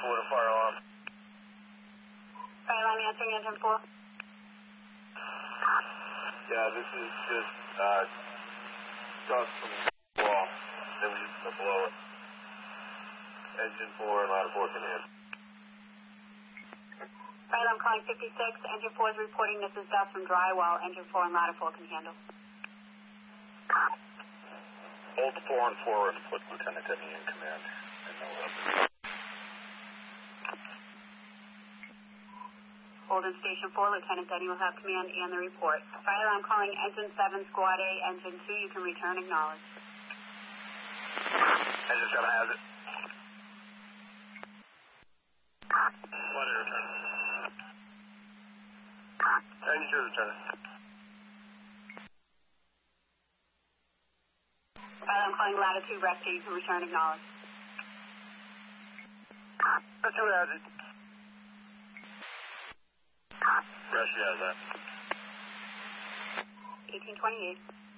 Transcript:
4 to fire alarm. Fire alarm answering engine 4. Yeah, this is just dust from the wall. Then we just blow it. Engine 4 and ladder 4 can handle. Fire alarm calling 56. Engine 4 is reporting this is dust from drywall. Engine 4 and ladder 4 can handle. Hold 4 and 4 and put Lieutenant Denny in command. And no other. Hold in Station 4. Lieutenant Denny will have command and the report. Fire alarm calling Engine 7, Squad A. Engine 2, you can return. Acknowledge. Engine 7 has it. Squad A return. Engine 2 return. Fire alarm calling ladder 2 rescue, you can return. Acknowledge. Ladder 2 has it. Rescue has that. 1828.